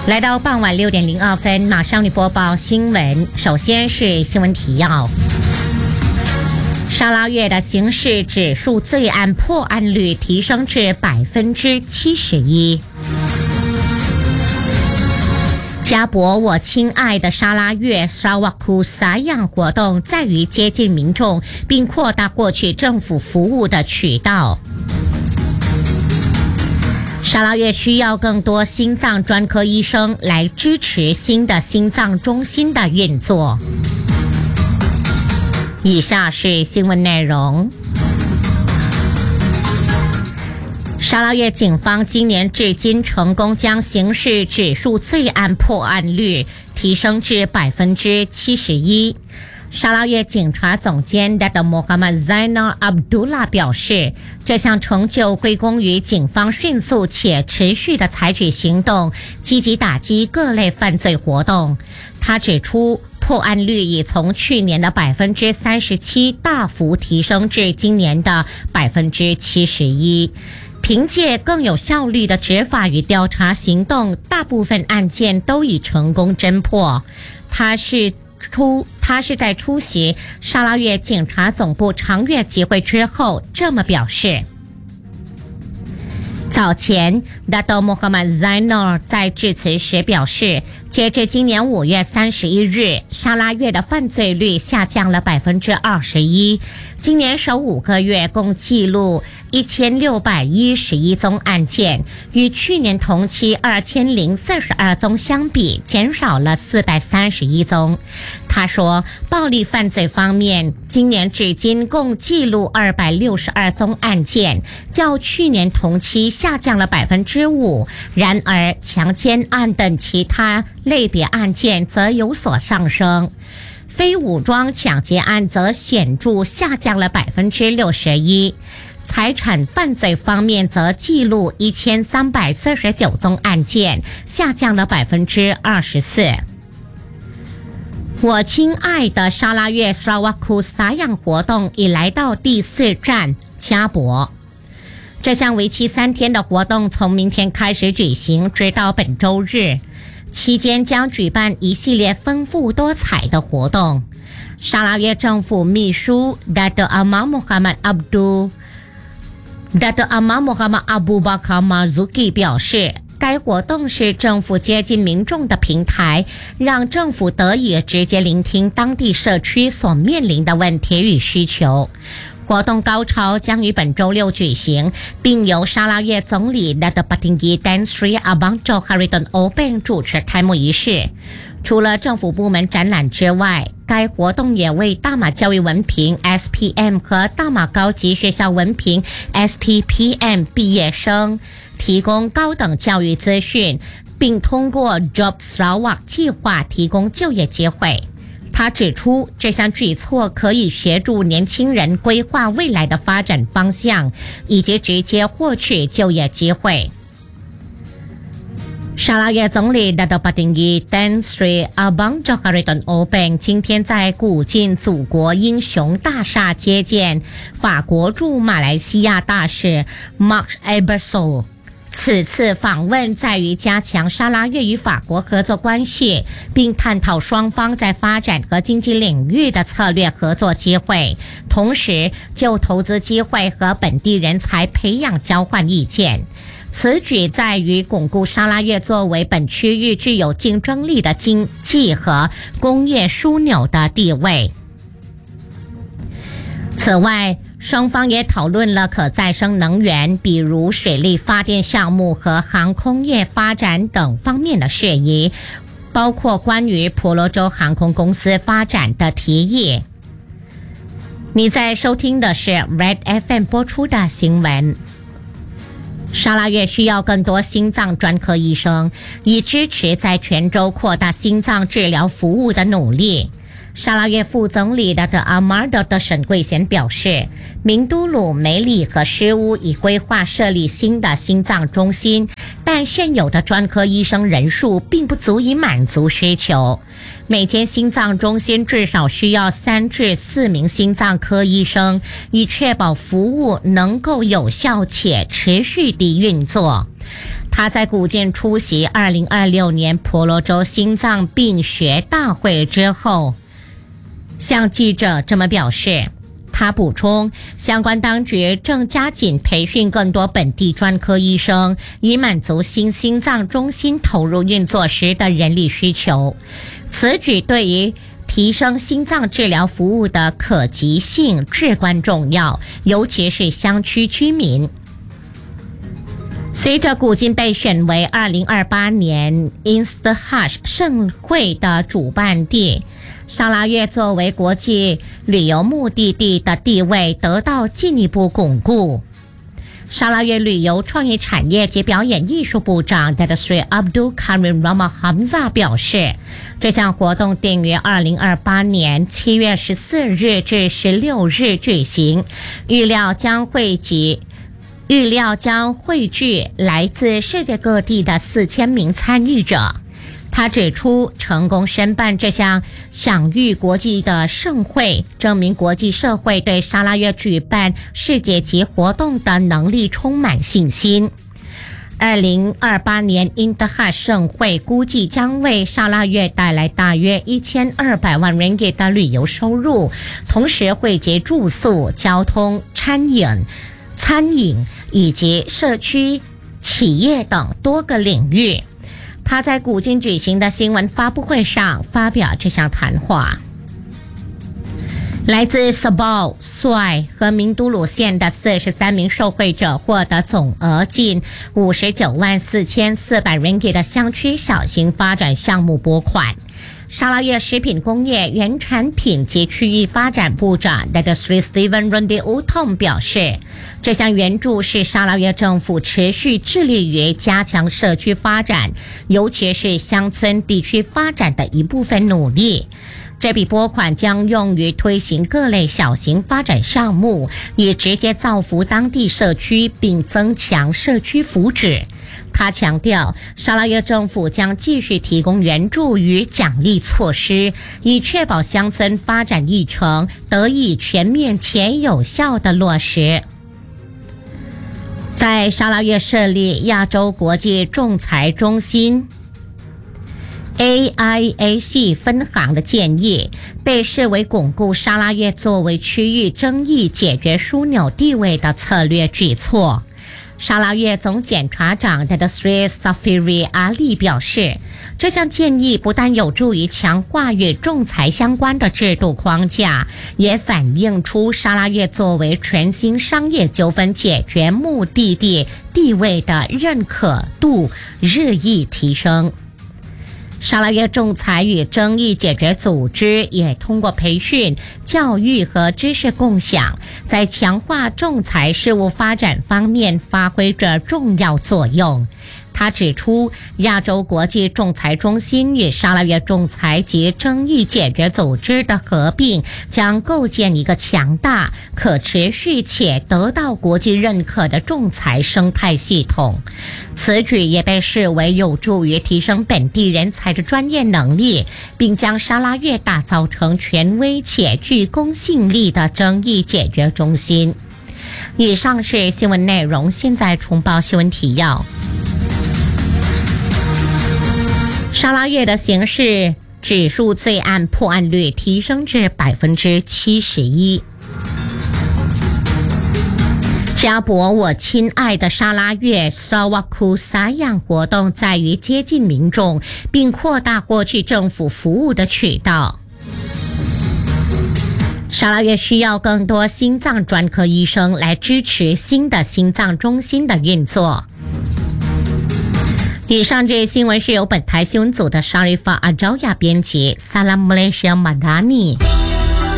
来到傍晚6:02，马上你播报新闻。首先是新闻提要：沙拉越的刑事指数罪案破案率提升至71%。加博我亲爱的沙拉越 Sarawak 撒养活动在于接近民众，并扩大获取政府服务的渠道。沙拉越需要更多心脏专科医生来支持新的心脏中心的运作。以下是新闻内容。沙拉越警方今年至今成功将刑事指数罪案破案率提升至71%。沙拉越警察总监 Dato Muhammad Zainal Abdullah 表示，这项成就归功于警方迅速且持续的采取行动，积极打击各类犯罪活动。他指出，破案率已从去年的37%大幅提升至今年的71%。凭借更有效率的执法与调查行动，大部分案件都已成功侦破。他是在出席沙拉越警察总部长月集会之后这么表示。早前 Dato Muhammad Zainal 在致辞时表示，截至今年5月31日，沙拉越的犯罪率下降了21%。今年首5个月共记录1611宗案件，与去年同期2042宗相比，减少了431宗。他说，暴力犯罪方面，今年至今共记录262宗案件，较去年同期下降了5%。然而，强奸案等其他类别案件则有所上升。非武装抢劫案则显著下降了61%。财产犯罪方面则记录1349宗案件，下降了24%。我亲爱的沙拉越 Sarawak 撒养活动已来到第4站加博。这项为期3天的活动从明天开始举行，直到本周日。期间将举办一系列丰富多彩的活动。沙拉越政府秘书 Dato Amar Muhammad Abu Bakar Marzuki 表示，该活动是政府接近民众的平台，让政府得以直接聆听当地社区所面临的问题与需求。活动高潮将于本周6举行，并由沙拉越总理 Dato Patinggi Tan Sri Abang Johariton Obeng 主持开幕仪式。除了政府部门展览之外，该活动也为大马教育文凭 SPM 和大马高级学校文凭 STPM 毕业生提供高等教育资讯，并通过 Job Sarawak 计划提供就业机会。他指出，这项举措可以协助年轻人规划未来的发展方向，以及直接获取就业机会。沙拉越总理 Dato Patinggi Tan Sri Abang Johariton Obeng 今天在古晋祖国英雄大厦接见法国驻马来西亚大使 Mark Ebersol。此次访问在于加强沙拉越与法国合作关系，并探讨双方在发展和经济领域的策略合作机会，同时就投资机会和本地人才培养交换意见。此举在于巩固沙拉越作为本区域具有竞争力的经济和工业枢纽的地位。此外，双方也讨论了可再生能源，比如水力发电项目和航空业发展等方面的事宜，包括关于婆罗洲航空公司发展的提议。你在收听的是 Red FM 播出的新闻。沙拉越需要更多心脏专科医生，以支持在全州扩大心脏治疗服务的努力。沙拉越副总理的阿马德的沈桂贤表示，明都鲁、梅里和施乌已规划设立新的心脏中心，但现有的专科医生人数并不足以满足需求。每间心脏中心至少需要3至4名心脏科医生，以确保服务能够有效且持续地运作。 他在古晋出席2026年婆罗洲心脏病学大会之后，向记者这么表示。他补充，相关当局正加紧培训更多本地专科医生，以满足新心脏中心投入运作时的人力需求。此举对于提升心脏治疗服务的可及性至关重要，尤其是乡区居民。随着古晋被选为2028年 INSTHUSH 盛会的主办地，沙拉越作为国际旅游目的地的地位得到进一步巩固。沙拉越旅游创意产业及表演艺术部长 Dato Abdul Karim Rama Hamza 表示，这项活动定于2028年7月14日至16日举行，预料将汇聚来自世界各地的4000名参与者。他指出，成功申办这项享誉国际的盛会，证明国际社会对沙拉越举办世界级活动的能力充满信心。2028年INSTHUSH盛会估计将为沙拉越带来大约1200万 ringgit 的旅游收入，同时惠及住宿、交通、餐饮以及社区企业等多个领域。他在古晋举行的新闻发布会上发表这项谈话。来自 Sabah、Swai 和明都鲁县的43名受惠者获得总额近59.440万 ringgit 的乡区小型发展项目拨款。沙拉越食品工业原产品及区域发展部长 Dato Sri Steven Rundi Uttom 表示，这项援助是沙拉越政府持续致力于加强社区发展，尤其是乡村地区发展的一部分努力。这笔拨款将用于推行各类小型发展项目，以直接造福当地社区并增强社区福祉。他强调，沙拉越政府将继续提供援助与奖励措施，以确保乡村发展议程得以全面且有效地落实。在沙拉越设立亚洲国际仲裁中心 AIAC 分行的建议，被视为巩固沙拉越作为区域争议解决枢纽地位的策略举措。沙拉越总检察长 Dato Sri Safiri Ali 表示，这项建议不但有助于强化与仲裁相关的制度框架，也反映出沙拉越作为全新商业纠纷解决目的地地位的认可度日益提升。沙拉越仲裁与争议解决组织也通过培训、教育和知识共享，在强化仲裁事务发展方面发挥着重要作用。他指出，亚洲国际仲裁中心与沙拉越仲裁及争议解决组织的合并，将构建一个强大、可持续且得到国际认可的仲裁生态系统。此举也被视为有助于提升本地人才的专业能力，并将沙拉越打造成权威且具公信力的争议解决中心。以上是新闻内容，现在重报新闻提要。沙拉越的刑事指数罪案破案率提升至71%。加博我亲爱的沙拉越 Sawaku Sayang 活动在于接近民众，并扩大获取政府服务的渠道。沙拉越需要更多心脏专科医生来支持新的心脏中心的运作。以上这些新闻是由本台新闻组的 Sharifah Ajauya 编辑，Salam Malaysia Madani。